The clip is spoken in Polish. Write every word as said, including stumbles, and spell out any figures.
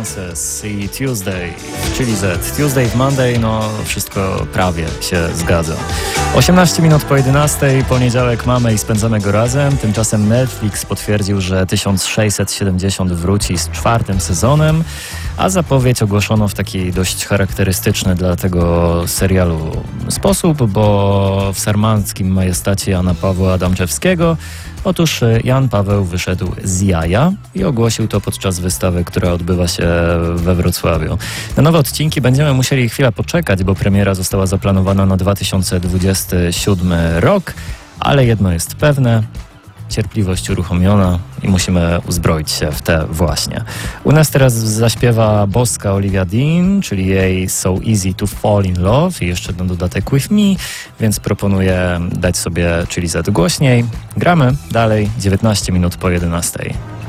Chances i Tuesday, czyli Z. Tuesday w Monday, no wszystko prawie się zgadza. osiemnaście minut po jedenastej, poniedziałek mamy i spędzamy go razem. Tymczasem Netflix potwierdził, że tysiąc sześćset siedemdziesiąt wróci z czwartym sezonem, a zapowiedź ogłoszono w taki dość charakterystyczny dla tego serialu sposób, bo w sarmanckim majestacie Jana Pawła Adamczewskiego. Otóż Jan Paweł wyszedł z jaja i ogłosił to podczas wystawy, która odbywa się we Wrocławiu. Na nowe odcinki będziemy musieli chwilę poczekać, bo premiera została zaplanowana na dwa tysiące dwudziesty siódmy rok, ale jedno jest pewne, cierpliwość uruchomiona i musimy uzbroić się w te właśnie. U nas teraz zaśpiewa boska Olivia Dean, czyli jej So Easy to Fall in Love i jeszcze ten dodatek With Me, więc proponuję dać sobie czyli Z głośniej. Gramy dalej, dziewiętnaście minut po jedenastej.